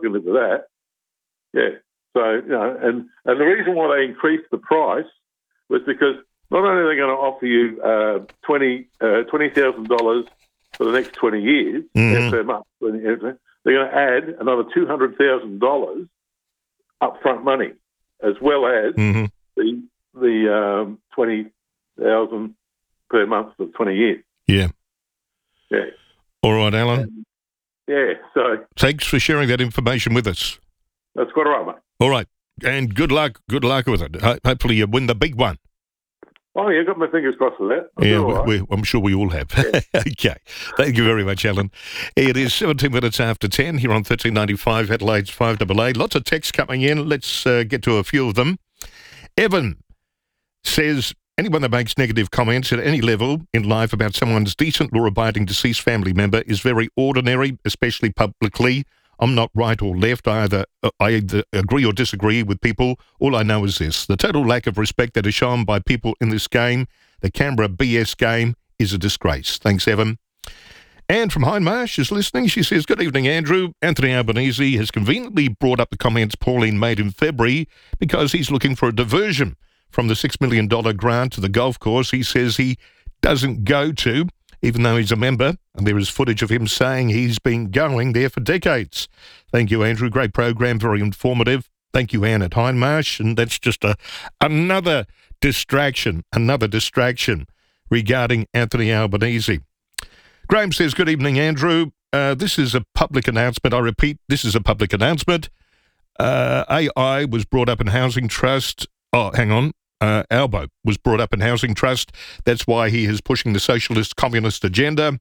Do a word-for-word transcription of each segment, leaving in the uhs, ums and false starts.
can live with that. Yeah. So, you know, and, and the reason why they increased the price was because not only are they going to offer you uh, twenty thousand dollars for the next twenty years mm-hmm. per month, they're going to add another two hundred thousand dollars upfront money, as well as mm-hmm. the the um, twenty thousand dollars per month for twenty years. Yeah. Yeah. All right, Alan. And, yeah, so... Thanks for sharing that information with us. That's quite all right, mate. All right, and good luck. Good luck with it. Ho- hopefully you win the big one. Oh, yeah, got my fingers crossed for that. I'm yeah, right. we, we, I'm sure we all have. Yeah. Okay. Thank you very much, Alan. It is seventeen minutes after ten here on thirteen ninety-five, Adelaide's five A A. Lots of texts coming in. Let's uh, get to a few of them. Evan says, anyone that makes negative comments at any level in life about someone's decent, law-abiding deceased family member is very ordinary, especially publicly. I'm not right or left. I either, uh, I either agree or disagree with people. All I know is this. The total lack of respect that is shown by people in this game, the Canberra B S game, is a disgrace. Thanks, Evan. Anne from Hindmarsh is listening. She says, good evening, Andrew. Anthony Albanese has conveniently brought up the comments Pauline made in February because he's looking for a diversion from the six million dollars grant to the golf course he says he doesn't go to, even though he's a member, and there is footage of him saying he's been going there for decades. Thank you, Andrew. Great program, very informative. Thank you, Anne at Hindmarsh. And that's just a another distraction, another distraction regarding Anthony Albanese. Graham says, good evening, Andrew. Uh, this is a public announcement. I repeat, this is a public announcement. Uh, A I was brought up in Housing Trust. Oh, hang on. Uh, Albo was brought up in Housing Trust. That's why he is pushing the socialist communist agenda.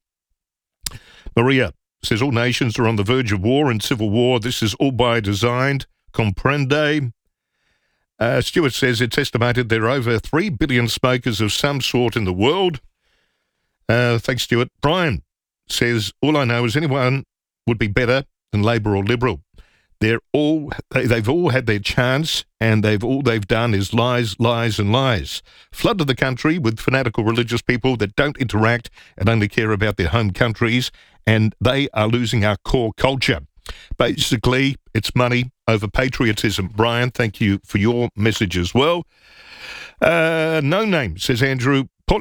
Maria says all nations are on the verge of war and civil war. This is all by design. Comprende. Uh, Stuart says it's estimated there are over three billion smokers of some sort in the world. Uh, thanks, Stuart. Brian says all I know is anyone would be better than Labor or Liberal. They're all, they, they've all had their chance, and they've all they've done is lies, lies, and lies. Flooded the country with fanatical religious people that don't interact and only care about their home countries, and they are losing our core culture. Basically, it's money over patriotism. Brian, thank you for your message as well. Uh, no name, says Andrew. Paul-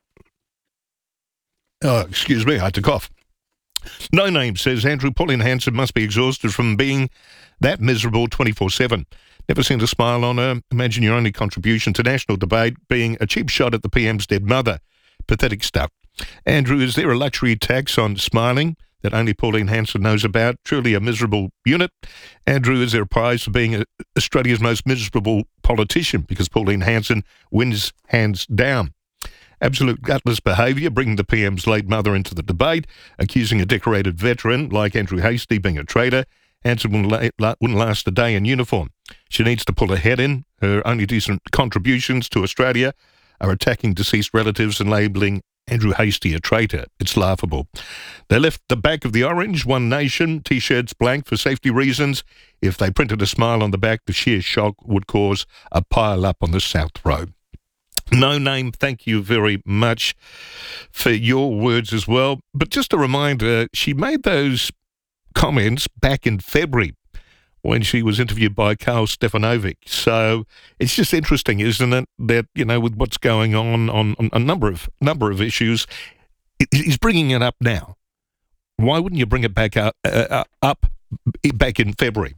oh, excuse me, I had to cough. No name says, Andrew, Pauline Hanson must be exhausted from being that miserable twenty-four seven. Never seen a smile on her. Imagine your only contribution to national debate being a cheap shot at the P M's dead mother. Pathetic stuff. Andrew, is there a luxury tax on smiling that only Pauline Hanson knows about? Truly a miserable unit. Andrew, is there a prize for being a, Australia's most miserable politician because Pauline Hanson wins hands down? Absolute gutless behaviour, bringing the P M's late mother into the debate, accusing a decorated veteran like Andrew Hastie being a traitor. Hanson wouldn't, la- la- wouldn't last a day in uniform. She needs to pull her head in. Her only decent contributions to Australia are attacking deceased relatives and labelling Andrew Hastie a traitor. It's laughable. They left the back of the orange One Nation T-shirts blank for safety reasons. If they printed a smile on the back, the sheer shock would cause a pile-up on the South Road. No name, thank you very much for your words as well. But just a reminder, she made those comments back in February when she was interviewed by Karl Stefanovic. So it's just interesting, isn't it, that, you know, with what's going on on, on a number of number of issues, he's bringing it up now. Why wouldn't you bring it back up, uh, up back in February?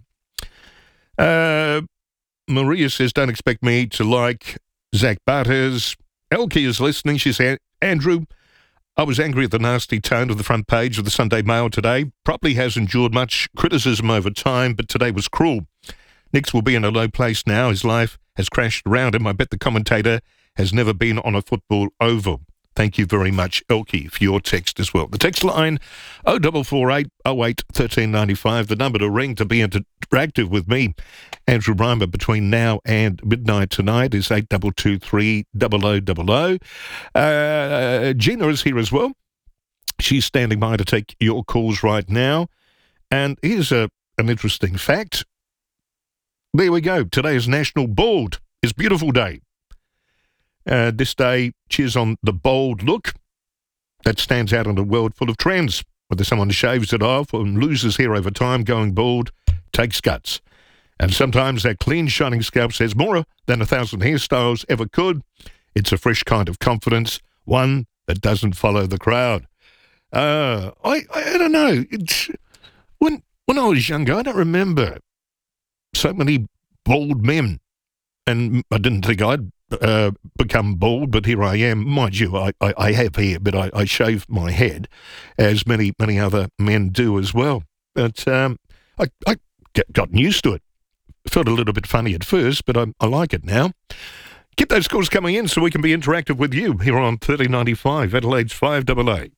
Uh, Maria says, don't expect me to like Zach Butters. Elkie is listening. She said, Andrew, I was angry at the nasty tone of the front page of the Sunday Mail today. Probably has endured much criticism over time, but today was cruel. Nix will be in a low place now. His life has crashed around him. I bet the commentator has never been on a football oval. Thank you very much, Elkie, for your text as well. The text line, oh four four eight, oh eight, one three nine five, the number to ring to be interactive with me, Andrew Reimer, between now and midnight tonight is eight two two three, zero zero zero zero. Uh, Gina is here as well. She's standing by to take your calls right now. And here's a, an interesting fact. There we go. Today is National Bald. It's a beautiful day. Uh, this day, cheers on the bold look that stands out in a world full of trends. Whether someone shaves it off or loses hair over time, going bald takes guts. And sometimes that clean, shining scalp says more than a thousand hairstyles ever could. It's a fresh kind of confidence, one that doesn't follow the crowd. Uh, I, I don't know. It's, when when I was younger, I don't remember so many bald men. And I didn't think I'd uh, become bald, but here I am. Mind you, I, I, I have hair, but I, I shave my head, as many many other men do as well. But um, I, I get, gotten used to it. Felt a little bit funny at first, but I, I like it now. Keep those calls coming in so we can be interactive with you here on thirty ninety-five, Adelaide's five A A.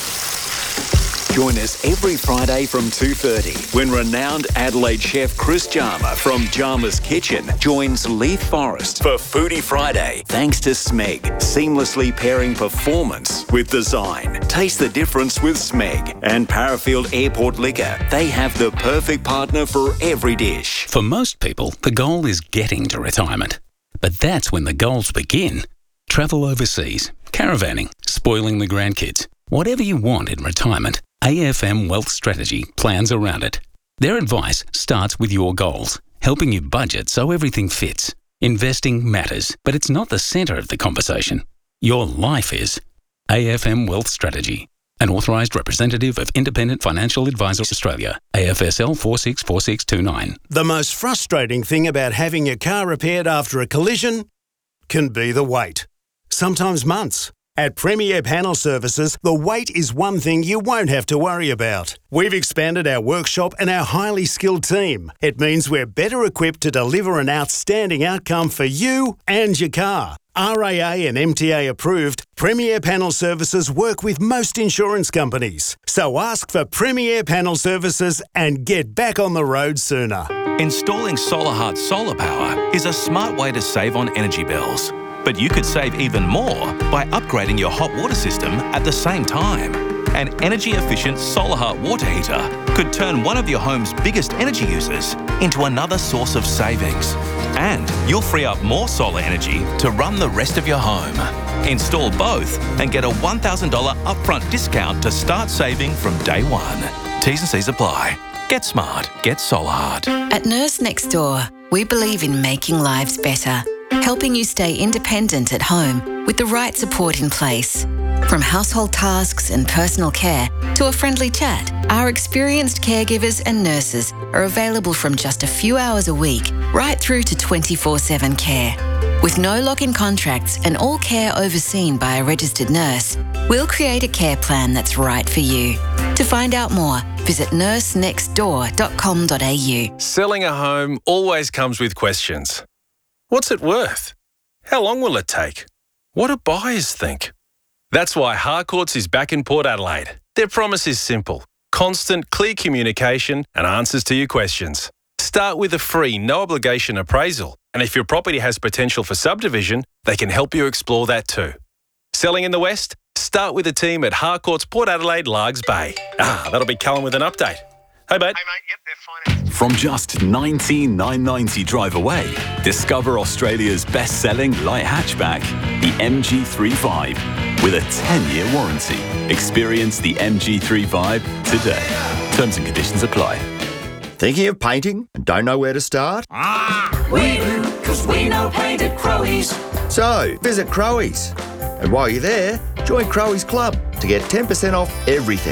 Join us every Friday from two thirty when renowned Adelaide chef Chris Jarma from Jarma's Kitchen joins Leith Forrest for Foodie Friday. Thanks to Smeg, seamlessly pairing performance with design. Taste the difference with Smeg and Parafield Airport Liquor. They have the perfect partner for every dish. For most people, the goal is getting to retirement. But that's when the goals begin. Travel overseas, caravanning, spoiling the grandkids. Whatever you want in retirement, A F M Wealth Strategy plans around it. Their advice starts with your goals, helping you budget so everything fits. Investing matters, but it's not the centre of the conversation. Your life is. A F M Wealth Strategy, an authorised representative of Independent Financial Advisors Australia, A F S L four six four six two nine. The most frustrating thing about having your car repaired after a collision can be the wait. Sometimes months. At Premier Panel Services, the wait is one thing you won't have to worry about. We've expanded our workshop and our highly skilled team. It means we're better equipped to deliver an outstanding outcome for you and your car. R A A and M T A approved, Premier Panel Services work with most insurance companies. So ask for Premier Panel Services and get back on the road sooner. Installing SolarHeart solar power is a smart way to save on energy bills. But you could save even more by upgrading your hot water system at the same time. An energy-efficient SolarHeart water heater could turn one of your home's biggest energy users into another source of savings. And you'll free up more solar energy to run the rest of your home. Install both and get a one thousand dollars upfront discount to start saving from day one. T's and C's apply. Get smart. Get SolarHeart. At Nurse Next Door, we believe in making lives better, helping you stay independent at home with the right support in place. From household tasks and personal care to a friendly chat, our experienced caregivers and nurses are available from just a few hours a week right through to twenty-four seven care. With no lock-in contracts and all care overseen by a registered nurse, we'll create a care plan that's right for you. To find out more, visit nurse next door dot com dot a u. Selling a home always comes with questions. What's it worth? How long will it take? What do buyers think? That's why Harcourts is back in Port Adelaide. Their promise is simple: constant, clear communication and answers to your questions. Start with a free, no-obligation appraisal, and if your property has potential for subdivision, they can help you explore that too. Selling in the West? Start with the team at Harcourts Port Adelaide Largs Bay. Ah, that'll be Callum with an update. Hey, mate. Hey, mate. Yep, they're fine. From just nineteen thousand nine hundred ninety drive away, discover Australia's best-selling light hatchback, the M G thirty-five, with a ten-year warranty. Experience the M G thirty-five today. Terms and conditions apply. Thinking of painting and don't know where to start? Ah, we do, because we know paint at Crowies. So, visit Crowies. And while you're there, join Crowies Club to get ten percent off everything.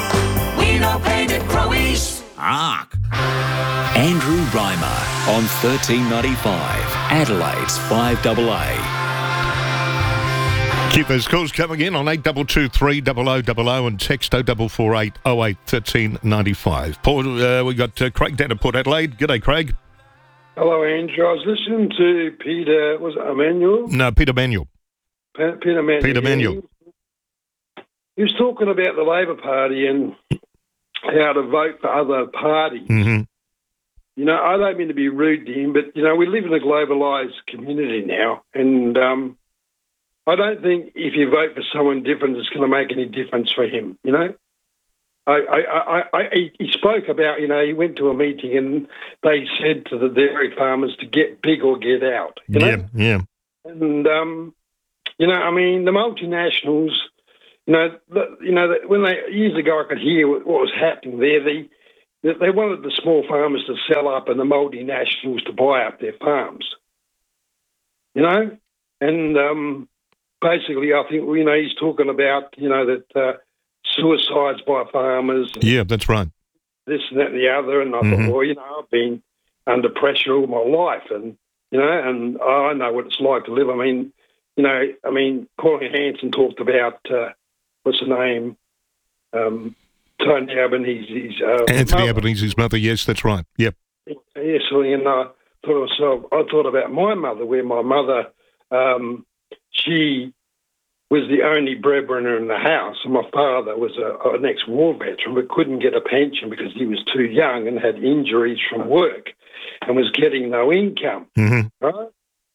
We know paint at Crowies. Ark. Andrew Reimer on thirteen ninety-five, Adelaide's five A A. Keep those calls coming in on eight two two three double oh double oh and text oh four four eight oh eight one three nine five. Paul, uh, we got uh, Craig down at Port Adelaide. G'day, Craig. Hello, Andrew. I was listening to Peter, was it Emmanuel? No, Peter Manuel. Pa- Peter Manuel. Peter Manuel. Yeah. He was talking about the Labor Party and how to vote for other parties. Mm-hmm. You know, I don't mean to be rude to him, but, you know, we live in a globalised community now, and um, I don't think if you vote for someone different, it's going to make any difference for him, you know? I, I, I, I, he spoke about, you know, he went to a meeting and they said to the dairy farmers to get big or get out, you know? Yeah, yeah. And, um, you know, I mean, the multinationals, you know, the, you know, when they, years ago I could hear what was happening there, the, they, they wanted the small farmers to sell up and the multinationals to buy up their farms. You know? And um, basically, I think, you know, he's talking about, you know, that uh, suicides by farmers. Yeah, that's right. This and that and the other. And I Mm-hmm. thought, well, you know, I've been under pressure all my life. And, you know, and I know what it's like to live. I mean, you know, I mean, Pauline Hanson talked about, uh, what's the name? Um, Tony Albanese's uh, Anthony mother. Albanese's mother, yes, that's right. Yep. Yes, and I thought to myself, I thought about my mother, where my mother, um, she was the only breadwinner in the house, and my father was a, an ex-war veteran but couldn't get a pension because he was too young and had injuries from work and was getting no income. Mm-hmm. Right?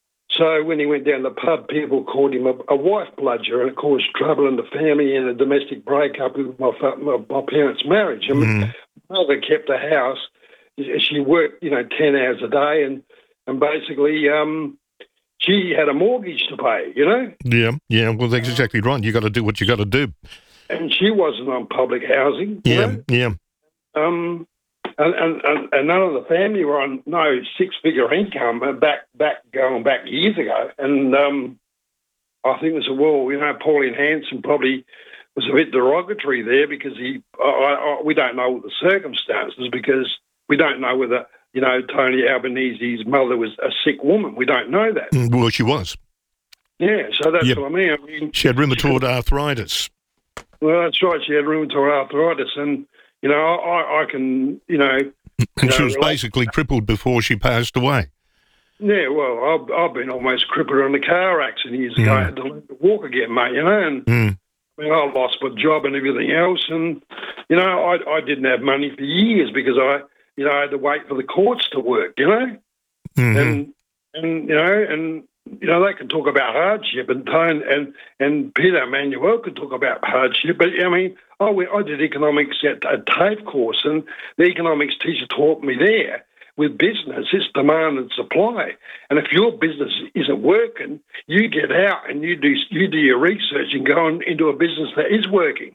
So when he went down the pub, people called him a, a wife bludger, and it caused trouble in the family and a domestic breakup with my, fa- my, my parents' marriage. And Mm-hmm. my mother kept the house. She worked, you know, ten hours a day, and and basically um, she had a mortgage to pay, you know. Yeah, yeah. Well, that's exactly right. You got to do what you got to do. And she wasn't on public housing. You Yeah, know? yeah. Um, and, and, and, and none of the family were on no six-figure income uh, back back going back years ago. And um, I think there's a well, you know, Pauline Hanson probably was a bit derogatory there because he, I, I, we don't know the circumstances because we don't know whether, you know, Tony Albanese's mother was a sick woman. We don't know that. Mm, Well, she was. Yeah, so that's Yep. what I mean. I mean, She had rheumatoid arthritis. well, that's right. She had rheumatoid arthritis, and you know, I, I can, you know, And she know, was like- basically crippled before she passed away. yeah. Well, I've, I've been almost crippled in a car accident years ago. Mm. I had to learn to walk again, mate. You know, and Mm. I mean, I lost my job and everything else, and you know, I, I didn't have money for years because I, you know, I had to wait for the courts to work. You know, Mhm. and and you know, and you know, they can talk about hardship, and Tone and and Peter Emmanuel could talk about hardship. But I mean, I went, I did economics at a TAFE course, and the economics teacher taught me there. With business, it's demand and supply, and if your business isn't working, you get out and you do you do your research and go on into a business that is working.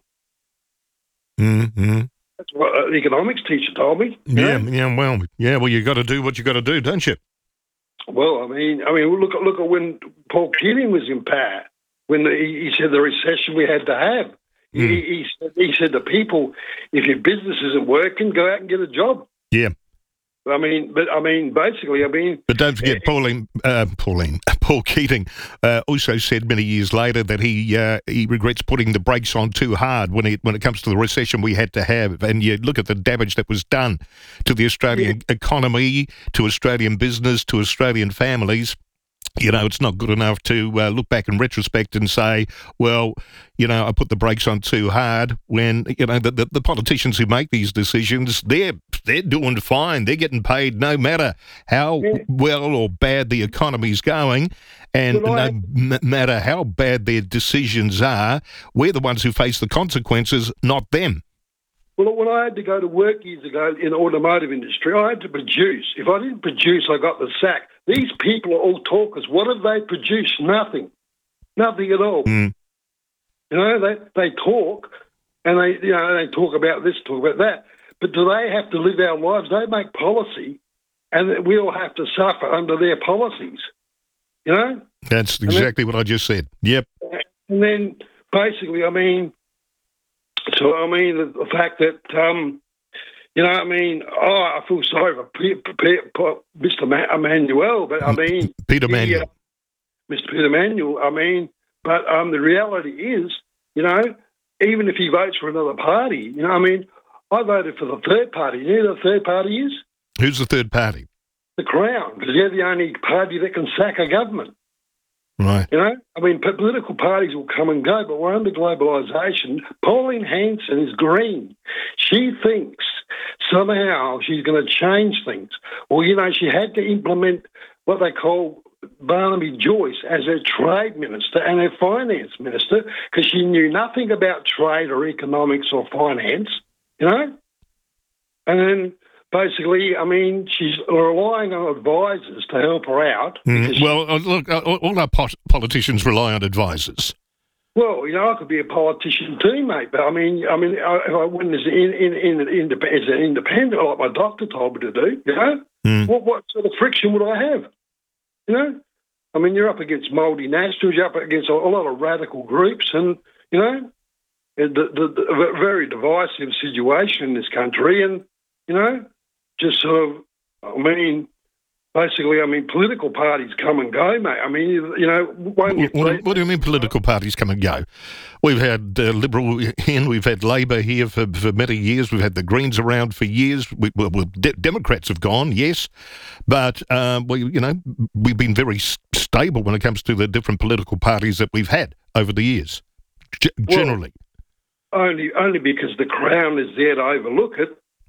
Mm-hmm. That's what the economics teacher told me. you Yeah, know? yeah. Well, yeah. Well, you got to do what you got to do, don't you? Well, I mean, I mean, look at look at when Paul Keating was in power, when the, he, he said the recession we had to have. Mm. He, he said he said to people, if your business isn't working, go out and get a job. Yeah. I mean, but I mean, basically, I mean, But don't forget, Pauline, uh, Pauline, Paul Keating uh, also said many years later that he uh, he regrets putting the brakes on too hard when it when it comes to the recession we had to have. And you look at the damage that was done to the Australian economy, to Australian business, to Australian families. You know, it's not good enough to uh, look back in retrospect and say, well, you know, I put the brakes on too hard when, you know, the, the, the politicians who make these decisions, they're, they're doing fine. They're getting paid no matter how Yeah. well or bad the economy's going. And Well, no I- m- matter how bad their decisions are, we're the ones who face the consequences, not them. well, when I had to go to work years ago in the automotive industry, I had to produce. If I didn't produce, I got the sack. These people are all talkers. What have they produced? Nothing. Nothing at all. Mm. You know, they they talk, and they you know they talk about this, talk about that. But do they have to live our lives? They make policy, and we all have to suffer under their policies. You know, That's exactly what I just said. Yep. and then basically, I mean, so I mean the, the fact that um, you know, I mean, oh, I feel sorry for P- P- P- Mister Ma- Emmanuel, but I mean, Peter he, Manuel. uh, Mister Peter Manuel, I mean, but um, the reality is, you know, even if he votes for another party, you know, I mean, I voted for the third party. You know who the third party is? Who's the third party? The Crown, because they're the only party that can sack a government. Right. You know, I mean, p- political parties will come and go, but we're under globalisation. Pauline Hanson is green. She thinks somehow she's going to change things. Well, you know, she had to implement what they call Barnaby Joyce as her trade minister and her finance minister because she knew nothing about trade or economics or finance, you know? And then basically, I mean, she's relying on advisors to help her out. Mm. because she- Well, uh, look, uh, all all our pot- politicians rely on advisors. Well, you know, I could be a politician too, mate. But I mean, I mean, if I went as an, in, in, in, in, as an independent, like my doctor told me to do, you know, mm. what what sort of friction would I have? You know, I mean, you're up against multinationals, you're up against a, a lot of radical groups, and you know, the, the, the a very divisive situation in this country, and you know, just sort of, I mean. Basically, I mean, political parties come and go, mate. I mean, you, you know... Won't you what, what do you mean political parties come and go? We've had uh, Liberal here, we've had Labor here for, for many years, we've had the Greens around for years, we, well, de- Democrats have gone, yes, but, uh, we, you know, we've been very s- stable when it comes to the different political parties that we've had over the years, g- well, generally. Only, only because the Crown is there to overlook it.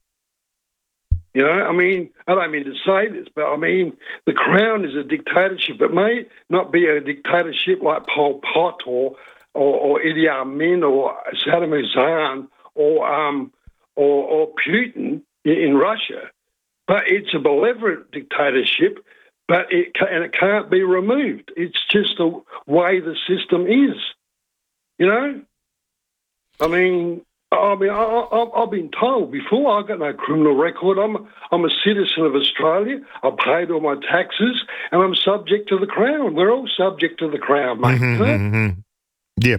You know, I mean, I don't mean to say this, but I mean, the Crown is a dictatorship. It may not be a dictatorship like Pol Pot or or, or Idi Amin or Saddam Hussein or um or, or Putin in Russia, but it's a malevolent dictatorship. But it can, and it can't be removed. It's just the way the system is. You know, I mean. I mean, I, I, I've been told before I've got no criminal record. I'm I'm a citizen of Australia. I paid all my taxes, and I'm subject to the Crown. We're all subject to the Crown, mate. Mm-hmm, you know? mm-hmm. Yeah.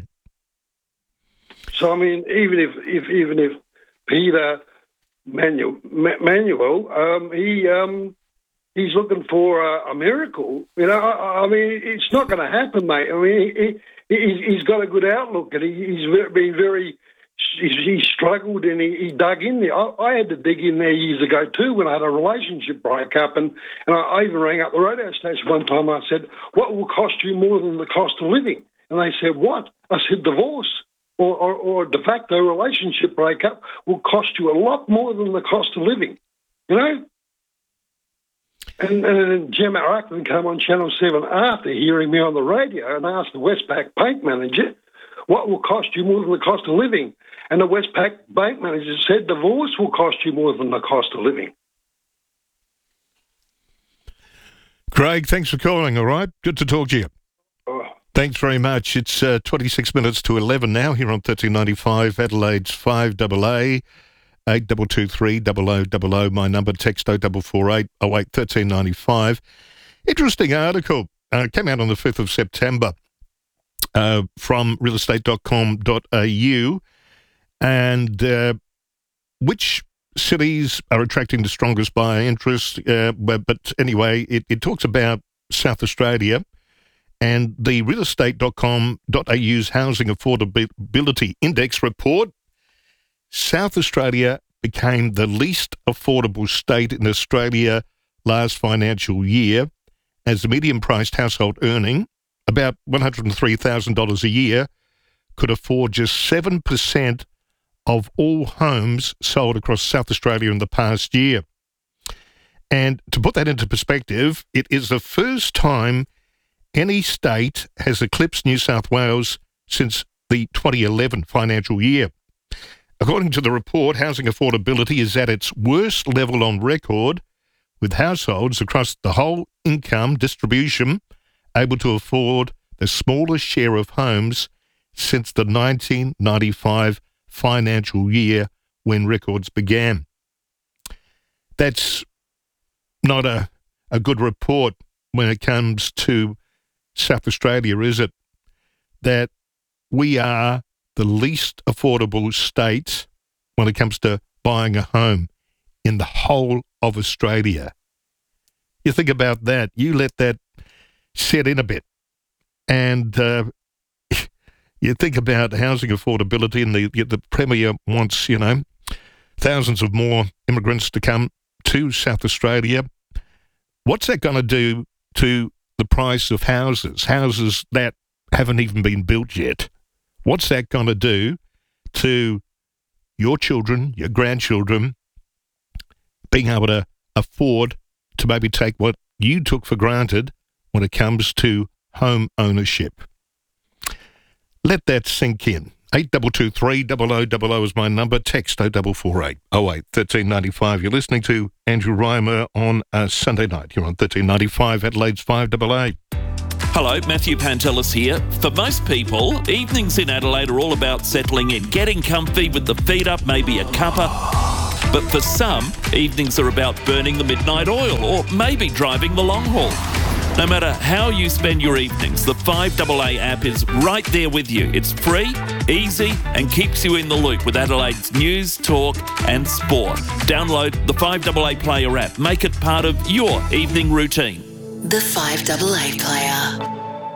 So I mean, even if, if even if Peter Manuel, Manuel um, he um, he's looking for a, a miracle. You know, I, I mean, it's not going to happen, mate. I mean, he, he he's got a good outlook, and he, he's been very. He struggled and he, he dug in there. I, I had to dig in there years ago too when I had a relationship break up, and, and I even rang up the radio station one time. I said, "What will cost you more than the cost of living?" And they said, "What?" I said, "Divorce or, or, or a de facto relationship breakup will cost you a lot more than the cost of living." You know. And, and then Gemma Ackland came on Channel Seven after hearing me on the radio and asked the Westpac bank manager, "What will cost you more than the cost of living?" And the Westpac bank manager said, "Divorce will cost you more than the cost of living." Craig, thanks for calling, all right? Good to talk to you. Oh. Thanks very much. It's uh, twenty-six minutes to eleven now here on thirteen ninety-five, Adelaide's five A A, eight two two three, double oh double oh, my number, text oh four four eight, oh eight, thirteen ninety-five. Interesting article, uh, came out on the fifth of September uh, from real estate dot com dot a u. And uh, which cities are attracting the strongest buyer interest? Uh, but, but anyway, it, it talks about South Australia and the real estate dot com dot a u's Housing Affordability Index report. South Australia became the least affordable state in Australia last financial year, as the median-priced household earning, about one hundred three thousand dollars a year, could afford just seven percent of all homes sold across South Australia in the past year. And to put that into perspective, it is the first time any state has eclipsed New South Wales since the twenty eleven financial year. According to the report, housing affordability is at its worst level on record, with households across the whole income distribution able to afford the smallest share of homes since the nineteen ninety-five financial year when records began. That's not a, a good report when it comes to South Australia, is it? That we are the least affordable state when it comes to buying a home in the whole of Australia. You think about that, you let that set in a bit, and uh, you think about housing affordability, and the the Premier wants, you know, thousands of more immigrants to come to South Australia. What's that going to do to the price of houses, houses that haven't even been built yet? What's that going to do to your children, your grandchildren, being able to afford to maybe take what you took for granted when it comes to home ownership? Let that sink in. eight two two three, double oh double oh is my number. Text oh four four eight, oh eight, thirteen ninety-five. You're listening to Andrew Reimer on a Sunday night. You're on thirteen ninety-five, Adelaide's five A A. Hello, Matthew Pantelis here. For most people, evenings in Adelaide are all about settling in, getting comfy with the feet up, maybe a cuppa. But for some, evenings are about burning the midnight oil or maybe driving the long haul. No matter how you spend your evenings, the five A A app is right there with you. It's free, easy, and keeps you in the loop with Adelaide's news, talk, and sport. Download the five A A Player app. Make it part of your evening routine. The five A A Player.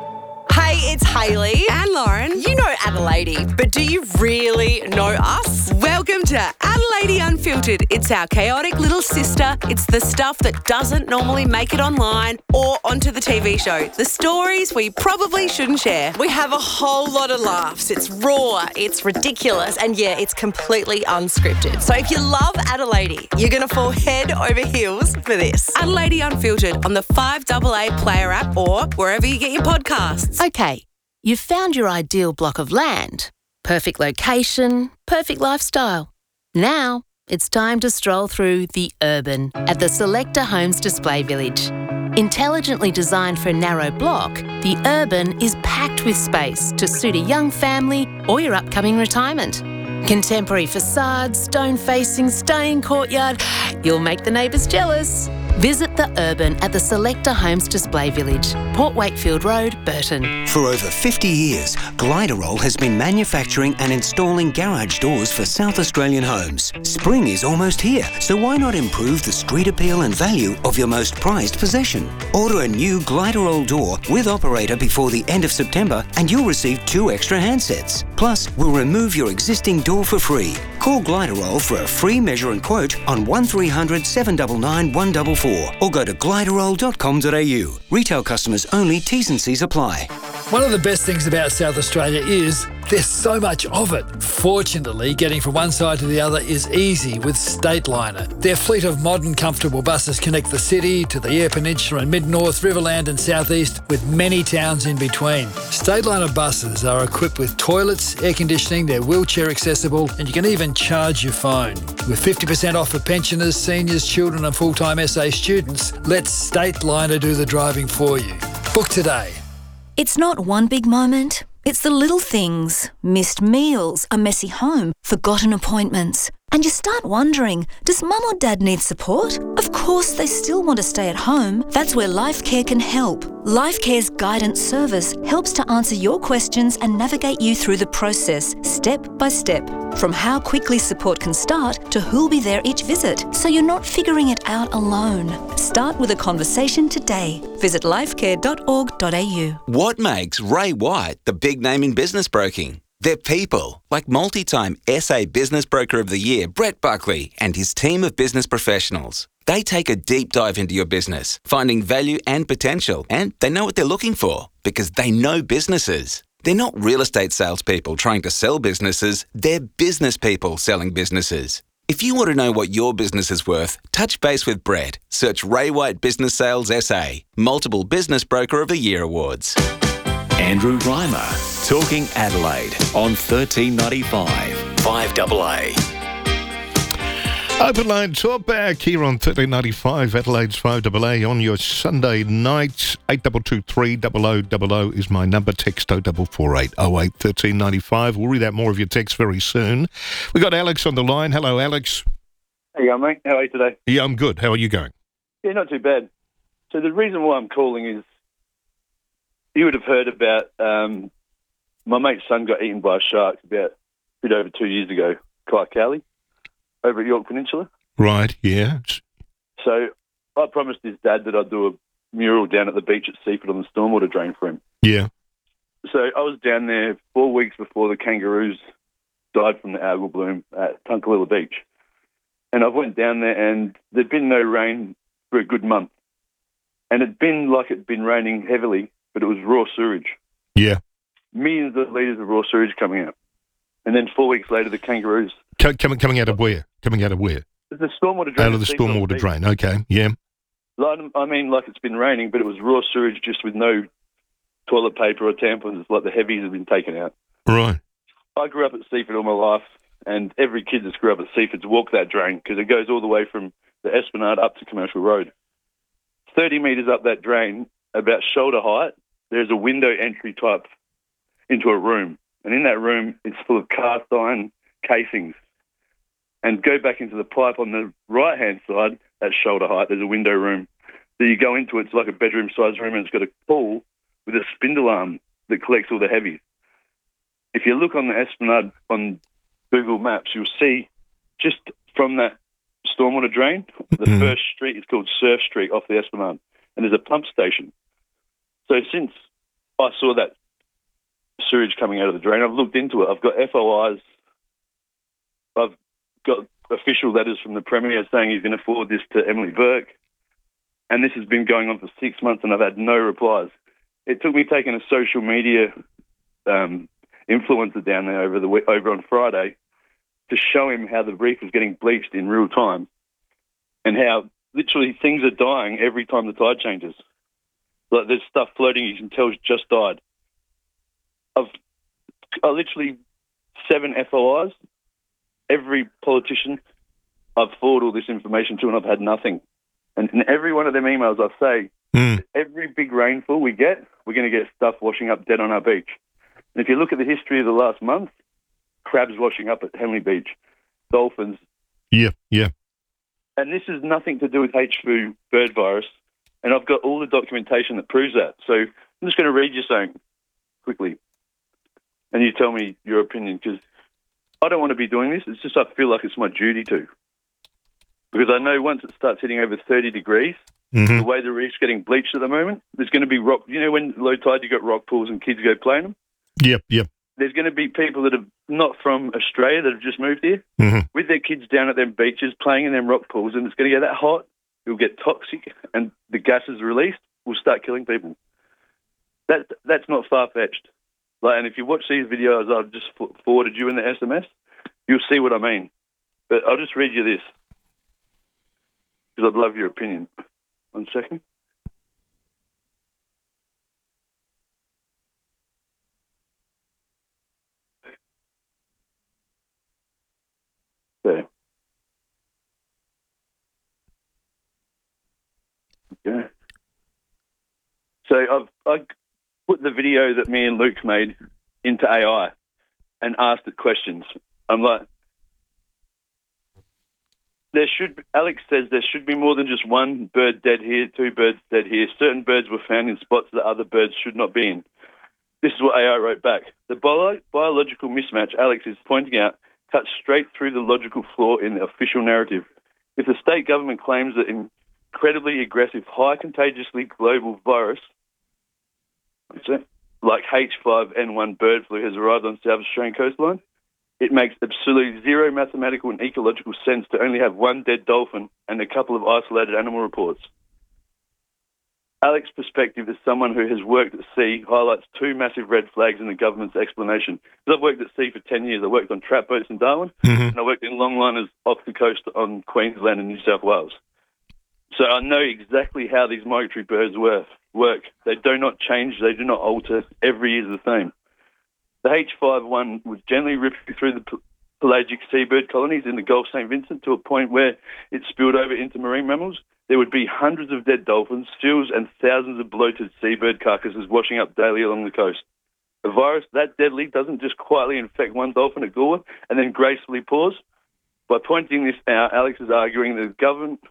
Hey, it's Hayley and Lauren. You know Adelaide, but do you really know us? Welcome to Adelaide Unfiltered. It's our chaotic little sister. It's the stuff that doesn't normally make it online or onto the T V show. The stories we probably shouldn't share. We have a whole lot of laughs. It's raw, it's ridiculous, and yeah, it's completely unscripted. So if you love Adelaide, you're going to fall head over heels for this. Adelaide Unfiltered on the five A A Player app or wherever you get your podcasts. Okay, you've found your ideal block of land. Perfect location, perfect lifestyle. Now, it's time to stroll through The Urban at the Selector Homes Display Village. Intelligently designed for a narrow block, The Urban is packed with space to suit a young family or your upcoming retirement. Contemporary facades, stone-facing, stunning courtyard. You'll make the neighbours jealous. Visit The Urban at the Selector Homes Display Village, Port Wakefield Road, Burton. For over fifty years, Gliderol has been manufacturing and installing garage doors for South Australian homes. Spring is almost here, so why not improve the street appeal and value of your most prized possession? Order a new Gliderol door with operator before the end of September and you'll receive two extra handsets. Plus, we'll remove your existing door for free. Call Gliderol for a free measure and quote on one three hundred, seven nine nine, one four four or go to gliderol dot com dot a u. Retail customers only, T's and C's apply. One of the best things about South Australia is there's so much of it. Fortunately, getting from one side to the other is easy with Stateliner. Their fleet of modern, comfortable buses connect the city to the Eyre Peninsula and Mid-North, Riverland and South East with many towns in between. Stateliner buses are equipped with toilets, air conditioning, they're wheelchair accessible and you can even charge your phone. With fifty percent off for pensioners, seniors, children and full-time S A students, let Stateliner do the driving for you. Book today. It's not one big moment. It's the little things. Missed meals, a messy home, forgotten appointments. And you start wondering, does mum or dad need support? Of course they still want to stay at home. That's where LifeCare can help. LifeCare's guidance service helps to answer your questions and navigate you through the process, step by step. From how quickly support can start to who'll be there each visit, so you're not figuring it out alone. Start with a conversation today. Visit lifecare dot org dot a u. What makes Ray White the big name in business broking? They're people, like multi-time S A Business Broker of the Year, Brett Buckley, and his team of business professionals. They take a deep dive into your business, finding value and potential, and they know what they're looking for because they know businesses. They're not real estate salespeople trying to sell businesses, they're business people selling businesses. If you want to know what your business is worth, touch base with Brett. Search Ray White Business Sales S A, multiple Business Broker of the Year awards. Andrew Reimer, Talking Adelaide on thirteen ninety-five, five A A. Open line talk back here on thirteen ninety-five, Adelaide's five A A on your Sunday night. eight two two three, zero zero zero zero is my number. Text oh four four eight oh eight one three nine five. We'll read out more of your texts very soon. We've got Alex on the line. Hello, Alex. How you going, mate? How are you today? Yeah, I'm good. How are you going? Yeah, not too bad. So the reason why I'm calling is you would have heard about um, my mate's son got eaten by a shark about a bit over two years ago, Clark Cowley, over at York Peninsula. Right, yeah. So I promised his dad that I'd do a mural down at the beach at Seaford on the stormwater drain for him. Yeah. So I was down there four weeks before the kangaroos died from the algal bloom at Tunkalilla Beach. And I went down there and there'd been no rain for a good month. And it'd been like it'd been raining heavily, but it was raw sewage. Yeah. Millions of litres of raw sewage coming out. And then four weeks later, the kangaroos... C- coming, coming out of where? Coming out of where? The stormwater drain. Out of the stormwater drain, okay, yeah. Like, I mean, like it's been raining, but it was raw sewage just with no toilet paper or tampons. It's like the heavies have been taken out. Right. I grew up at Seaford all my life, and every kid that's grew up at Seaford's walked that drain because it goes all the way from the Esplanade up to Commercial Road. thirty metres up that drain, about shoulder height, there's a window entry type into a room. And in that room, it's full of cast iron casings. And go back into the pipe on the right-hand side, at shoulder height, there's a window room. So you go into it, it's like a bedroom-sized room, and it's got a pool with a spindle arm that collects all the heavies. If you look on the Esplanade on Google Maps, you'll see just from that stormwater drain, the mm. first street is called Surf Street off the Esplanade, and there's a pump station. So since I saw that sewage coming out of the drain, I've looked into it. I've got F O Is. I've got official letters from the Premier saying he's going to forward this to Emily Burke. And this has been going on for six months and I've had no replies. It took me taking a social media um, influencer down there over the over on Friday to show him how the reef was getting bleached in real time and how literally things are dying every time the tide changes. Like there's stuff floating you can tell it's just died. I've I literally seven F O Is. Every politician I've forwarded all this information to and I've had nothing. And in every one of them emails I say, mm. every big rainfall we get, we're going to get stuff washing up dead on our beach. And if you look at the history of the last month, crabs washing up at Henley Beach, dolphins. Yeah, yeah. And this has nothing to do with H two bird virus. And I've got all the documentation that proves that. So I'm just going to read you something quickly. And you tell me your opinion, because I don't want to be doing this. It's just I feel like it's my duty to. Because I know once it starts hitting over thirty degrees, mm-hmm. the way the reef's getting bleached at the moment, there's going to be rock... You know when low tide you got rock pools and kids go play in them? Yep, yep. There's going to be people that are not from Australia that have just moved here mm-hmm. with their kids down at them beaches playing in them rock pools, and it's going to get that hot, it'll get toxic, and the gases released will start killing people. That, that's not far-fetched. Like, and if you watch these videos I've just forwarded you in the S M S, you'll see what I mean. But I'll just read you this, because I'd love your opinion. One second. There. Okay. So I've I put the video that me and Luke made into A I and asked it questions. I'm like, there should, Alex says there should be more than just one bird dead here, two birds dead here. Certain birds were found in spots that other birds should not be in. This is what A I wrote back. The bio- biological mismatch Alex is pointing out cuts straight through the logical flaw in the official narrative. If the state government claims that incredibly aggressive, high contagiously global virus, what's that, like H five N one bird flu has arrived on South Australian coastline, it makes absolutely zero mathematical and ecological sense to only have one dead dolphin and a couple of isolated animal reports. Alex's perspective as someone who has worked at sea highlights two massive red flags in the government's explanation. Because I've worked at sea for ten years. I worked on trap boats in Darwin, mm-hmm. and I worked in longliners off the coast on Queensland and New South Wales. So I know exactly how these migratory birds work. work. They do not change. They do not alter. Every year is the same. The H five N one was gently ripping through the pelagic seabird colonies in the Gulf Saint Vincent to a point where it spilled over into marine mammals. There would be hundreds of dead dolphins, seals, and thousands of bloated seabird carcasses washing up daily along the coast. A virus that deadly doesn't just quietly infect one dolphin at Goolwa and then gracefully pause. By pointing this out, Alex is arguing that the government,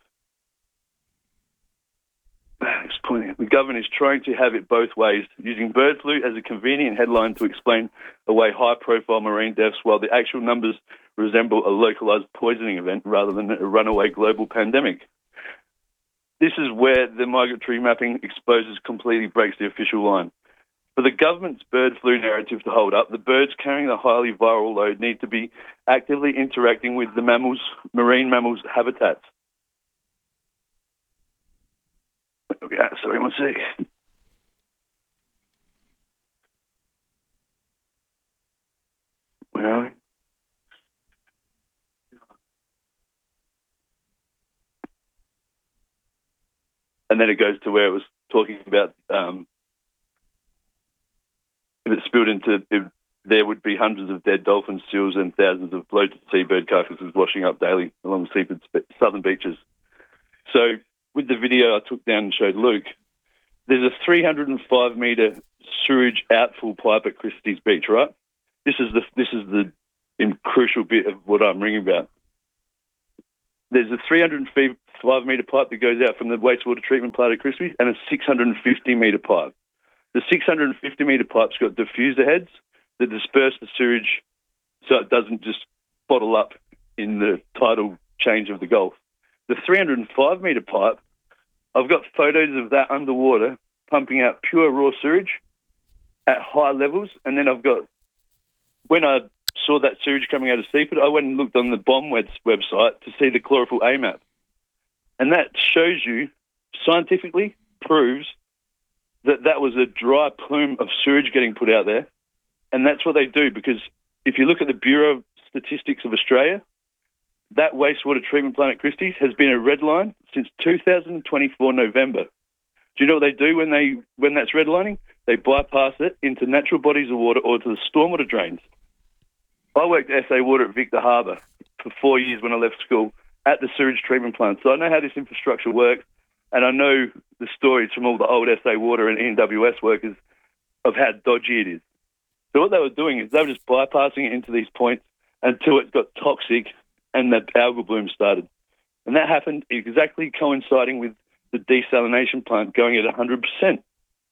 the government is trying to have it both ways, using bird flu as a convenient headline to explain away high-profile marine deaths while the actual numbers resemble a localised poisoning event rather than a runaway global pandemic. This is where the migratory mapping exposes completely breaks the official line. For the government's bird flu narrative to hold up, the birds carrying the highly viral load need to be actively interacting with the mammals, marine mammals' habitats. Okay, sorry, one sec. Where are we? And then it goes to where it was talking about um, if it spilled into, if there would be hundreds of dead dolphins, seals, and thousands of bloated seabird carcasses washing up daily along the southern beaches. So with the video I took down and showed Luke, there's a three hundred five metre sewage outfall pipe at Christie's Beach, right? This is the this is the crucial bit of what I'm ringing about. There's a three hundred five metre pipe that goes out from the wastewater treatment plant at Christie's and a six hundred fifty metre pipe. The six hundred fifty metre pipe's got diffuser heads that disperse the sewage so it doesn't just bottle up in the tidal change of the Gulf. The three hundred five metre pipe, I've got photos of that underwater pumping out pure raw sewage at high levels, and then I've got, when I saw that sewage coming out of Seaford, I went and looked on the BOMWED's website to see the chlorophyll A MAP. And that shows you, scientifically proves that that was a dry plume of sewage getting put out there. And that's what they do, because if you look at the Bureau of Statistics of Australia, that wastewater treatment plant at Christie's has been a red line since two thousand twenty-four November. Do you know what they do when they when that's redlining? They bypass it into natural bodies of water or to the stormwater drains. I worked at S A Water at Victor Harbour for four years when I left school at the sewage treatment plant. So I know how this infrastructure works, and I know the stories from all the old S A Water and N W S workers of how dodgy it is. So what they were doing is they were just bypassing it into these points until it got toxic and the algal bloom started. And that happened exactly coinciding with the desalination plant going at one hundred percent.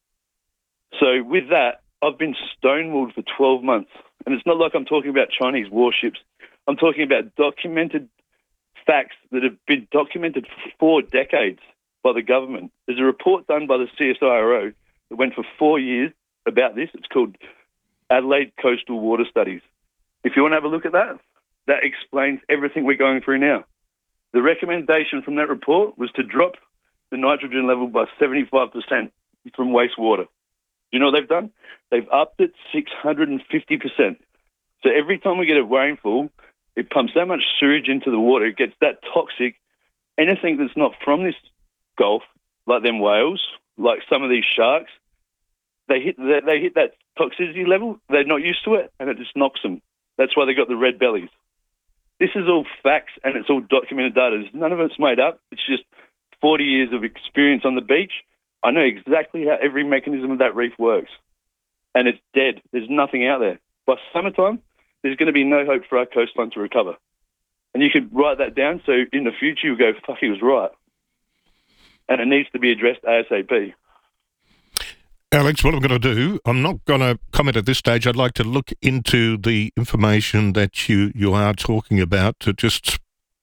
So with that, I've been stonewalled for twelve months. And it's not like I'm talking about Chinese warships. I'm talking about documented facts that have been documented for four decades by the government. There's a report done by the C S I R O that went for four years about this. It's called Adelaide Coastal Water Studies. If you want to have a look at that, that explains everything we're going through now. The recommendation from that report was to drop the nitrogen level by seventy-five percent from wastewater. You know what they've done? They've upped it six hundred fifty percent. So every time we get a rainfall, it pumps that much sewage into the water, it gets that toxic. Anything that's not from this Gulf, like them whales, like some of these sharks, they hit they, they hit that toxicity level, they're not used to it, and it just knocks them. That's why they got the red bellies. This is all facts, and it's all documented data. None of it's made up. It's just forty years of experience on the beach. I know exactly how every mechanism of that reef works. And it's dead. There's nothing out there. By summertime, there's going to be no hope for our coastline to recover. And you could write that down so in the future you go, fuck, he was right. And it needs to be addressed ASAP. Alex, what I'm going to do, I'm not going to comment at this stage. I'd like to look into the information that you, you are talking about to just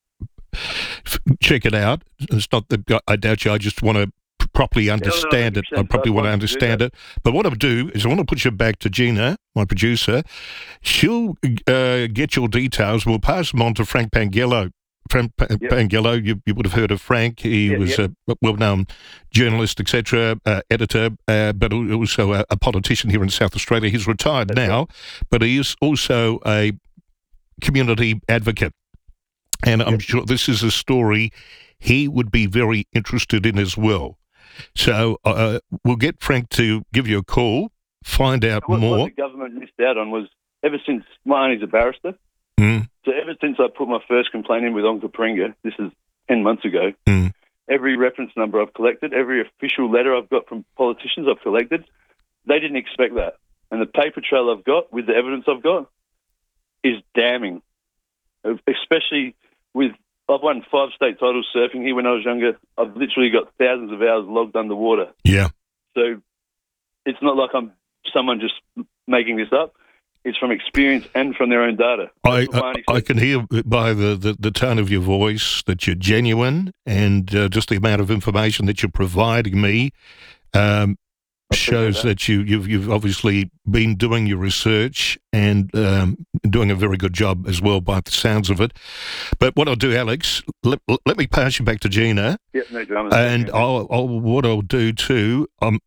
f- check it out. It's not that I doubt you. I just want to properly understand it. I probably want to understand it. But what I'll do is I want to put you back to Gina, my producer. She'll uh, get your details. We'll pass them on to Frank Pangello. Frank P- yep. Pangello, you, you would have heard of Frank. He yeah, was yep. a well-known journalist, et cetera, uh, editor, uh, but also a, a politician here in South Australia. He's retired That's now, right. but he is also a community advocate. And yep. I'm sure this is a story he would be very interested in as well. So uh, we'll get Frank to give you a call, find out what, more. What the government missed out on was, ever since, my auntie's a barrister, mm. so ever since I put my first complaint in with Onka Pringa, this is ten months ago, mm. every reference number I've collected, every official letter I've got from politicians I've collected, they didn't expect that. And the paper trail I've got with the evidence I've got is damning, especially with... I've won five state titles surfing here when I was younger. I've literally got thousands of hours logged underwater. Yeah. So it's not like I'm someone just making this up. It's from experience and from their own data. I I, I can hear by the, the, the tone of your voice that you're genuine, and uh, just the amount of information that you're providing me um, shows that. that you, you've, you've obviously been doing your research and um, doing a very good job as well by the sounds of it. But what I'll do, Alex, let, let me pass you back to Gina. Yeah, no dramas. And I'll, I'll, what I'll do too, I'm,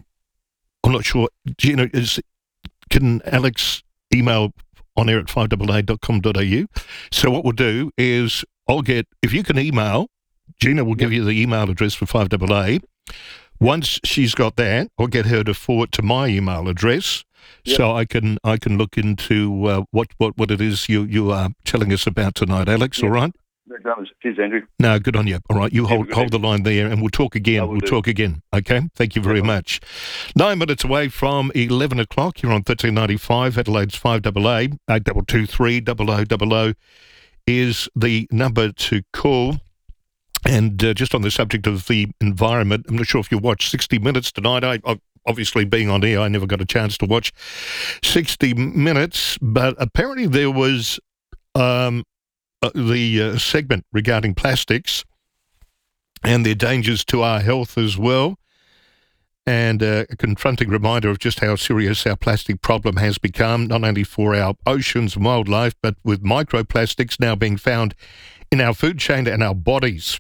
I'm not sure, Gina, is can Alex email on air at five eight eight dot com dot a u? So what we'll do is I'll get, if you can email, Gina will give yep. you the email address for five eight eight. Once she's got that, I'll get her to forward to my email address, yep. so I can I can look into uh, what, what, what it is you, you are telling us about tonight, Alex. Yep. All right? No dramas. Cheers, Andrew. No, good on you. All right, you hold hold the line there and we'll talk again. We'll do. talk again. Okay? Thank you very much. Nine minutes away from eleven o'clock. You're on thirteen ninety-five, Adelaide's five A A, eight two two three double oh double oh is the number to call. And uh, just on the subject of the environment, I'm not sure if you watched sixty minutes tonight. I, I obviously, being on air, I never got a chance to watch sixty minutes, but apparently there was um, uh, the uh, segment regarding plastics and their dangers to our health as well, and uh, a confronting reminder of just how serious our plastic problem has become, not only for our oceans and wildlife, but with microplastics now being found in our food chain and our bodies.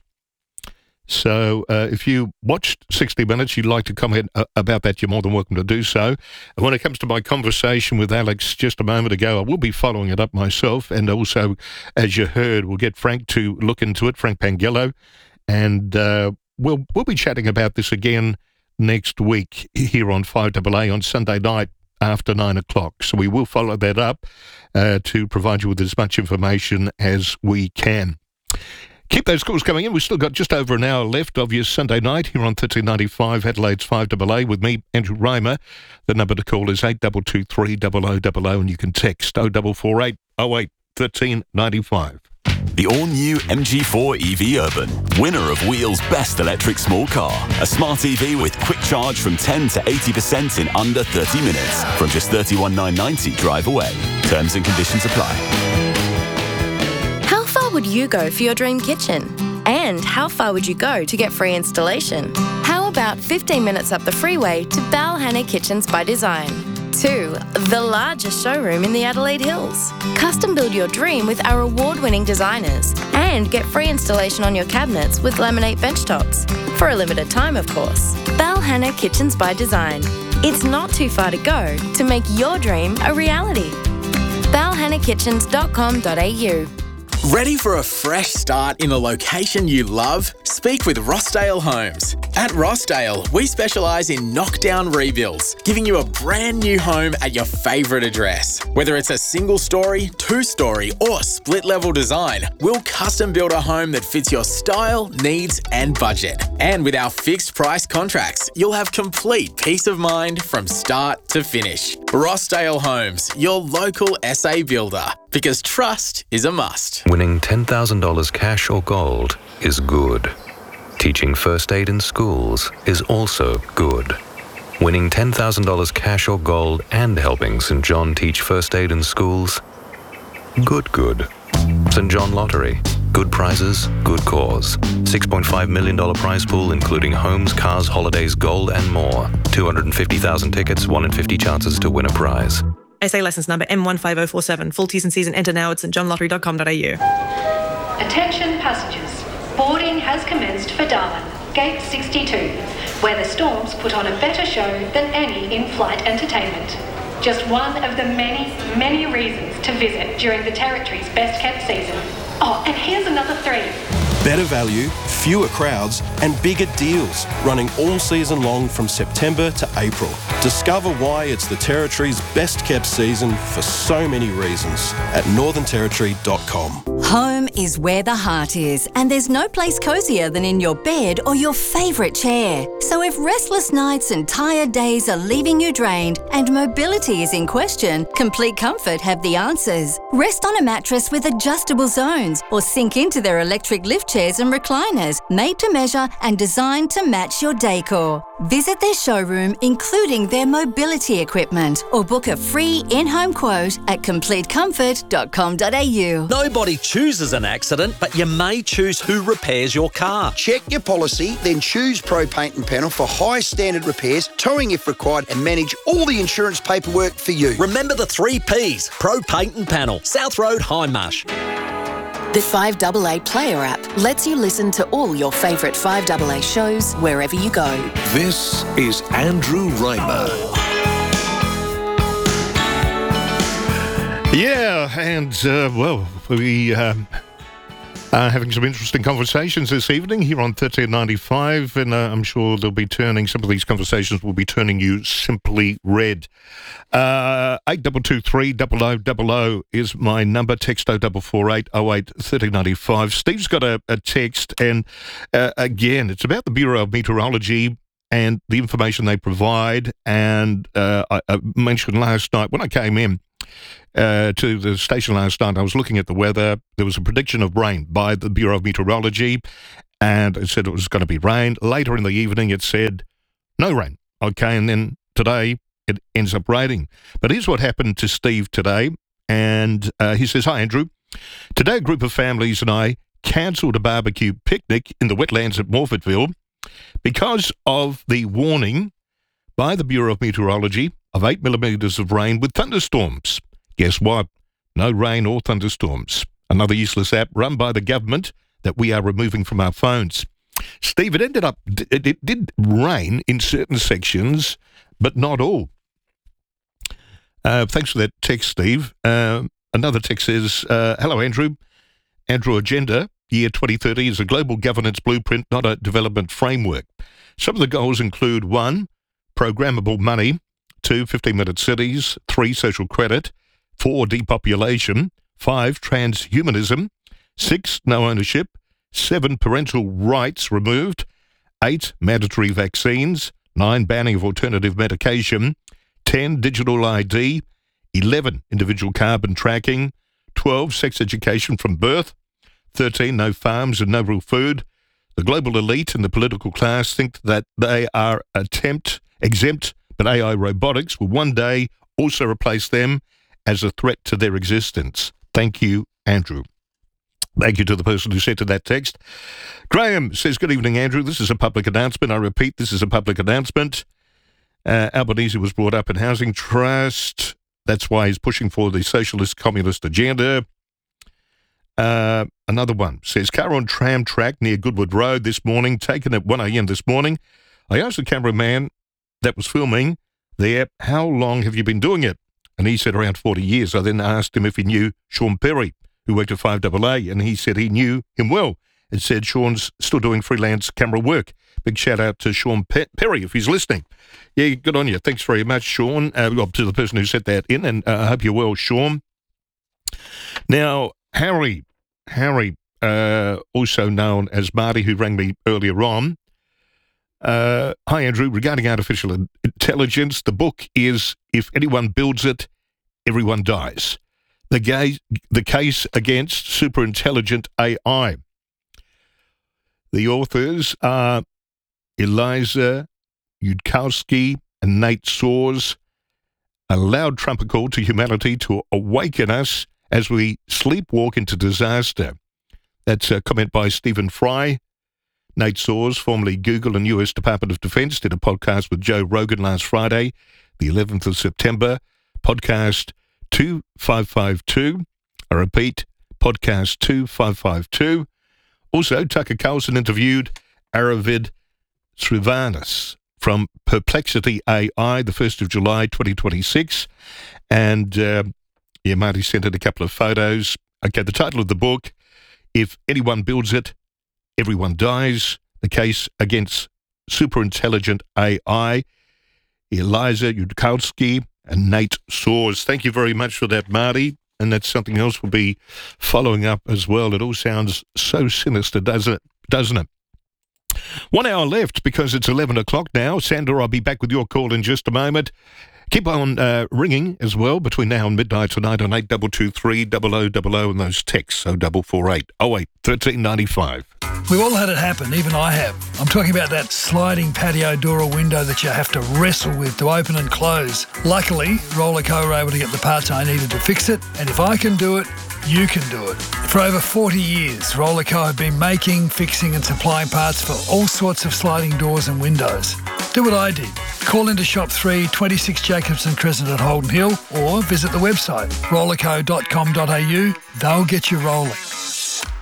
So uh, if you watched sixty minutes, you'd like to comment uh, about that, you're more than welcome to do so. And when it comes to my conversation with Alex just a moment ago, I will be following it up myself. And also, as you heard, we'll get Frank to look into it, Frank Pangello. And uh, we'll, we'll be chatting about this again next week here on five A A on Sunday night after nine o'clock. So we will follow that up uh, to provide you with as much information as we can. Keep those calls coming in. We've still got just over an hour left of your Sunday night here on thirteen ninety-five, Adelaide's five A A with me, Andrew Raymer. The number to call is eight two two three double oh double oh and you can text oh four four eight oh eight thirteen ninety-five. The all-new M G four E V Urban, winner of Wheel's Best Electric Small Car. A smart E V with quick charge from ten to eighty percent in under thirty minutes. From just thirty-one thousand nine hundred ninety drive away. Terms and conditions apply. How far would you go for your dream kitchen? And how far would you go to get free installation? How about fifteen minutes up the freeway to Balhanna Kitchens by Design? Two, the largest showroom in the Adelaide Hills. Custom build your dream with our award-winning designers and get free installation on your cabinets with laminate benchtops. For a limited time, of course. Balhanna Kitchens by Design. It's not too far to go to make your dream a reality. balhanna kitchens dot com dot a u. Ready for a fresh start in a location you love? Speak with Rossdale Homes. At Rossdale, we specialise in knockdown rebuilds, giving you a brand new home at your favourite address. Whether it's a single story, two story or split level design, we'll custom build a home that fits your style, needs and budget. And with our fixed price contracts, you'll have complete peace of mind from start to finish. Rossdale Homes, your local S A builder, because trust is a must. Winning ten thousand dollars cash or gold is good. Teaching first aid in schools is also good. Winning ten thousand dollars cash or gold and helping Saint John teach first aid in schools? Good, good. Saint John Lottery. Good prizes, good cause. six point five million dollars prize pool including homes, cars, holidays, gold and more. two hundred fifty thousand tickets, one in fifty chances to win a prize. S A licence number M one five oh four seven. Full T's and C's and enter now at st john lottery dot com dot a u. Attention passengers. Boarding has commenced for Darwin, Gate sixty-two, where the Storms put on a better show than any in-flight entertainment. Just one of the many, many reasons to visit during the Territory's best-kept season. Oh, and here's another three. Better value, fewer crowds, and bigger deals running all season long from September to April. Discover why it's the Territory's best-kept season for so many reasons at northern territory dot com. Home is where the heart is, and there's no place cosier than in your bed or your favourite chair. So if restless nights and tired days are leaving you drained and mobility is in question, Complete Comfort have the answers. Rest on a mattress with adjustable zones or sink into their electric lift chairs and recliners made to measure and designed to match your decor. Visit their showroom, including their mobility equipment, or book a free in-home quote at complete comfort dot com dot a u. Nobody chooses an accident, but you may choose who repairs your car. Check your policy, then choose Pro Paint and Panel for high standard repairs, towing if required, and manage all the insurance paperwork for you. Remember the three Ps, Pro Paint and Panel, South Road, Hindmarsh. The five A A Player app lets you listen to all your favourite five A A shows wherever you go. This is Andrew Raymer. Yeah, and, uh, well, we um, Uh, having some interesting conversations this evening here on thirteen ninety-five, and uh, I'm sure they'll be turning, some of these conversations will be turning you simply red. Uh, eight two two three, double oh double oh is my number. Text oh four four eight oh eight thirteen ninety-five. Steve's got a, a text, and uh, again, it's about the Bureau of Meteorology and the information they provide. And uh, I, I mentioned last night when I came in Uh, to the station last night, I was looking at the weather. There was a prediction of rain by the Bureau of Meteorology, and it said it was going to be rain. Later in the evening, it said no rain. Okay, and then today it ends up raining. But here's what happened to Steve today, and uh, he says, "Hi, Andrew. Today, a group of families and I cancelled a barbecue picnic in the wetlands at Morfettville because of the warning by the Bureau of Meteorology of eight millimetres of rain with thunderstorms. Guess what? No rain or thunderstorms. Another useless app run by the government that we are removing from our phones." Steve, it ended up, it, it did rain in certain sections, but not all. Uh, thanks for that text, Steve. Uh, another text says, uh, "Hello, Andrew. Andrew Agenda, year twenty thirty is a global governance blueprint, not a development framework. Some of the goals include one, programmable money, two, fifteen-minute cities, three, social credit, four, depopulation, five, transhumanism, six, no ownership, seven, parental rights removed, eight, mandatory vaccines, nine, banning of alternative medication, ten, digital I D, eleven, individual carbon tracking, twelve, sex education from birth, thirteen, no farms and no real food. The global elite and the political class think that they are attempt exempt, but A I robotics will one day also replace them as a threat to their existence. Thank you, Andrew." Thank you to the person who sent to that text. Graham says, "Good evening, Andrew. This is a public announcement. I repeat, this is a public announcement. Uh, Albanese was brought up in Housing Trust. That's why he's pushing for the socialist communist agenda." Uh, another one says, "Car on tram track near Goodwood Road this morning, taken at one a.m. this morning. I asked the cameraman that was filming there, how long have you been doing it? And he said around forty years. I then asked him if he knew Sean Perry, who worked at five A A, and he said he knew him well and said Sean's still doing freelance camera work. Big shout out to Sean Pe- Perry if he's listening. Yeah, good on you. Thanks very much, Sean. Uh, well, to the person who sent that in, and uh, I hope you're well, Sean. Now, Harry, Harry, uh, also known as Marty, who rang me earlier on. Uh, hi, Andrew. Regarding artificial intelligence, the book is If Anyone Builds It, Everyone Dies. The, ga- the case against superintelligent A I. The authors are Eliza Yudkowsky and Nate Soares. A loud trumpet call to humanity to awaken us as we sleepwalk into disaster. That's a comment by Stephen Fry. Nate Soares, formerly Google and U S Department of Defense, did a podcast with Joe Rogan last Friday, the eleventh of September. Podcast two five five two. I repeat, podcast two five five two. Also, Tucker Carlson interviewed Aravind Srivanas from Perplexity A I, the first of July twenty twenty-six. And, uh, yeah, Marty sent in a couple of photos. Okay, the title of the book, If Anyone Builds It, Everyone Dies, the case against superintelligent A I. Eliza Yudkowsky and Nate Soares. Thank you very much for that, Marty. And that's something else we'll be following up as well. It all sounds so sinister, doesn't it? Doesn't it? One hour left because it's eleven o'clock now. Sandra, I'll be back with your call in just a moment. Keep on uh, ringing as well between now and midnight tonight on eight two two three, double oh double oh and those texts, oh four four eight, oh eight, thirteen ninety-five. We've all had it happen, even I have. I'm talking about that sliding patio door or window that you have to wrestle with to open and close. Luckily, Rollerco were able to get the parts I needed to fix it, and if I can do it, you can do it. For over forty years, Rollerco have been making, fixing and supplying parts for all sorts of sliding doors and windows. Do what I did. Call into Shop three, twenty-six Jacobson Crescent at Holden Hill, or visit the website rollerco dot com dot a u. They'll get you rolling.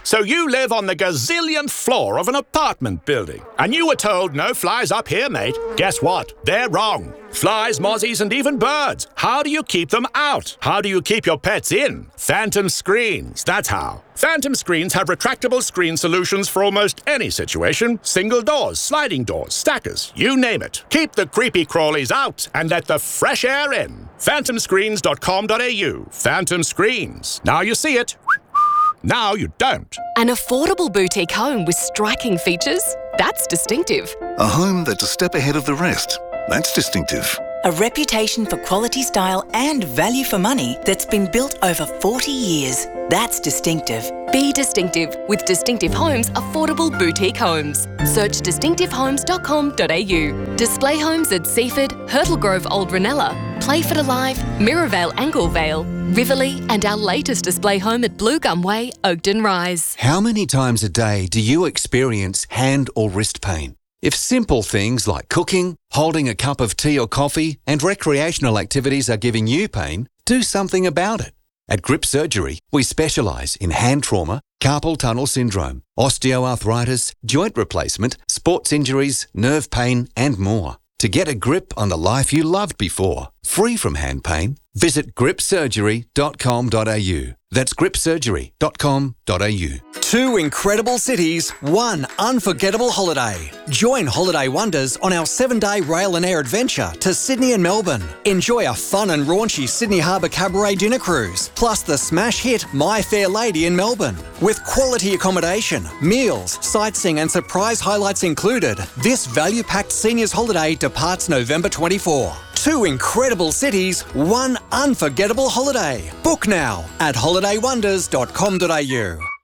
So you live on the gazillionth floor of an apartment building, and you were told no flies up here, mate. Guess what? They're wrong. Flies, mozzies, and even birds. How do you keep them out? How do you keep your pets in? Phantom Screens, that's how. Phantom Screens have retractable screen solutions for almost any situation. Single doors, sliding doors, stackers, you name it. Keep the creepy crawlies out and let the fresh air in. phantom screens dot com dot a u. Phantom Screens. Now you see it. Now you don't. An affordable boutique home with striking features? That's distinctive. A home that's a step ahead of the rest. That's distinctive. A reputation for quality style and value for money that's been built over forty years. That's distinctive. Be distinctive with Distinctive Homes Affordable Boutique Homes. Search distinctive homes dot com dot a u. Display homes at Seaford, Hurtle Grove Old Ranella, Playford Alive, Mirrorvale Anglevale, Riverlea, and our latest display home at Blue Gum Way, Oakden Rise. How many times a day do you experience hand or wrist pain? If simple things like cooking, holding a cup of tea or coffee, and recreational activities are giving you pain, do something about it. At Grip Surgery, we specialise in hand trauma, carpal tunnel syndrome, osteoarthritis, joint replacement, sports injuries, nerve pain, and more. To get a grip on the life you loved before, free from hand pain, visit grip surgery dot com dot a u. That's grip surgery dot com dot a u. Two incredible cities, one unforgettable holiday. Join Holiday Wonders on our seven-day rail and air adventure to Sydney and Melbourne. Enjoy a fun and raunchy Sydney Harbour Cabaret dinner cruise, plus the smash hit My Fair Lady in Melbourne. With quality accommodation, meals, sightseeing and surprise highlights included, this value-packed seniors holiday departs November twenty-fourth. Two incredible cities, one unforgettable holiday. Book now at holiday wonders dot com dot a u.